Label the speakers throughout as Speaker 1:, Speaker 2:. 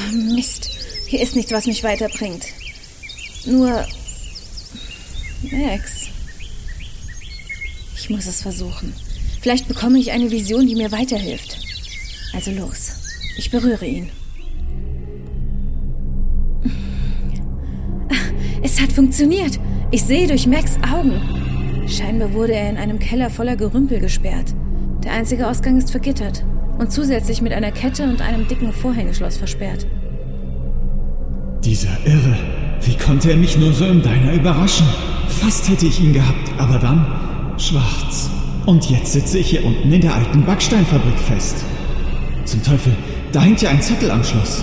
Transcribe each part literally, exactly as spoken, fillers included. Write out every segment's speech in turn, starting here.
Speaker 1: Mist, hier ist nichts, was mich weiterbringt. Nur Max. Ich muss es versuchen. Vielleicht bekomme ich eine Vision, die mir weiterhilft. Also los, ich berühre ihn. Es hat funktioniert. Ich sehe durch Max' Augen. Scheinbar wurde er in einem Keller voller Gerümpel gesperrt. Der einzige Ausgang ist vergittert und zusätzlich mit einer Kette und einem dicken Vorhängeschloss versperrt.
Speaker 2: Dieser Irre. Wie konnte er mich nur so im Diner überraschen? Fast hätte ich ihn gehabt, aber dann schwarz. Und jetzt sitze ich hier unten in der alten Backsteinfabrik fest. Zum Teufel, da hängt ja ein Zettel am Schloss.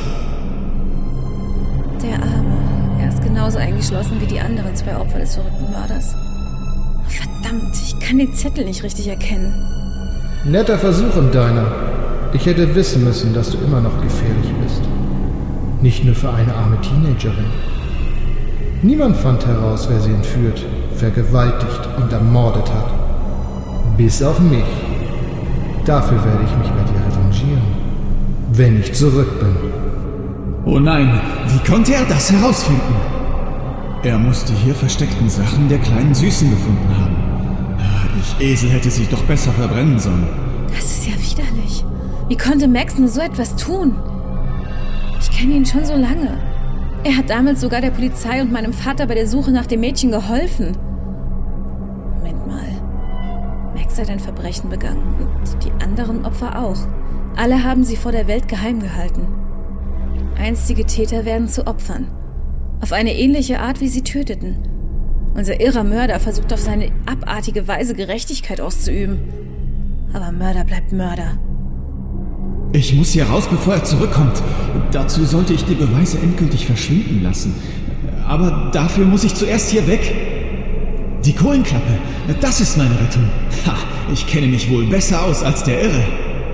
Speaker 1: Der Arme. Er ist genauso eingeschlossen wie die anderen zwei Opfer des verrückten Mörders. Verdammt, ich kann den Zettel nicht richtig erkennen.
Speaker 3: Netter Versuch im Diner. Ich hätte wissen müssen, dass du immer noch gefährlich bist. Nicht nur für eine arme Teenagerin. Niemand fand heraus, wer sie entführt, vergewaltigt und ermordet hat. Bis auf mich. Dafür werde ich mich bei dir revanchieren, wenn ich zurück bin.
Speaker 2: Oh nein, wie konnte er das herausfinden? Er muss die hier versteckten Sachen der kleinen Süßen gefunden haben. Ich Esel hätte sie doch besser verbrennen sollen.
Speaker 1: Das ist ja widerlich. Wie konnte Max nur so etwas tun? Ich kenne ihn schon so lange. Er hat damals sogar der Polizei und meinem Vater bei der Suche nach dem Mädchen geholfen. Moment mal. Max hat ein Verbrechen begangen und die anderen Opfer auch. Alle haben sie vor der Welt geheim gehalten. Einstige Täter werden zu Opfern. Auf eine ähnliche Art, wie sie töteten. Unser irrer Mörder versucht auf seine abartige Weise Gerechtigkeit auszuüben. Aber Mörder bleibt Mörder.
Speaker 2: Ich muss hier raus, bevor er zurückkommt. Dazu sollte ich die Beweise endgültig verschwinden lassen. Aber dafür muss ich zuerst hier weg. Die Kohlenklappe, das ist meine Rettung. Ha, ich kenne mich wohl besser aus als der Irre.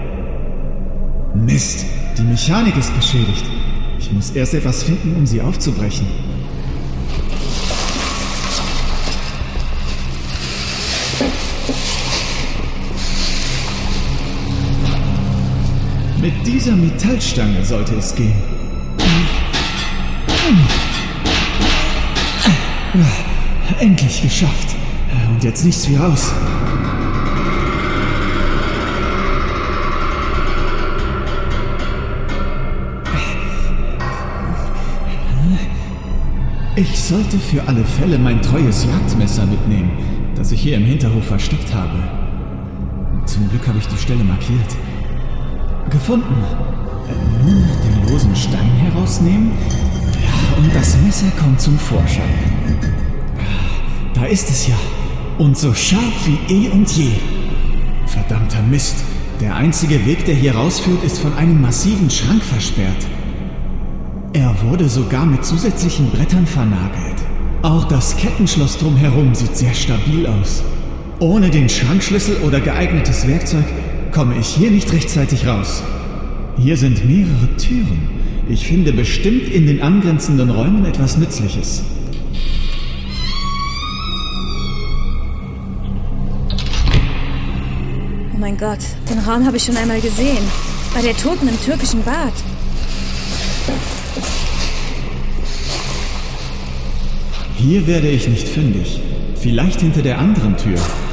Speaker 2: Mist, die Mechanik ist beschädigt. Ich muss erst etwas finden, um sie aufzubrechen. Mit dieser Metallstange sollte es gehen. Endlich geschafft. Und jetzt nichts wie raus. Ich sollte für alle Fälle mein treues Jagdmesser mitnehmen, das ich hier im Hinterhof versteckt habe. Zum Glück habe ich die Stelle markiert. Gefunden. Nun den losen Stein herausnehmen. Ja, und das Messer kommt zum Vorschein. Da ist es ja. Und so scharf wie eh und je. Verdammter Mist. Der einzige Weg, der hier rausführt, ist von einem massiven Schrank versperrt. Er wurde sogar mit zusätzlichen Brettern vernagelt. Auch das Kettenschloss drumherum sieht sehr stabil aus. Ohne den Schrankschlüssel oder geeignetes Werkzeug komme ich hier nicht rechtzeitig raus. Hier sind mehrere Türen. Ich finde bestimmt in den angrenzenden Räumen etwas Nützliches.
Speaker 1: Oh mein Gott, den Raum habe ich schon einmal gesehen. Bei der Toten im türkischen Bad.
Speaker 2: Hier werde ich nicht fündig. Vielleicht hinter der anderen Tür.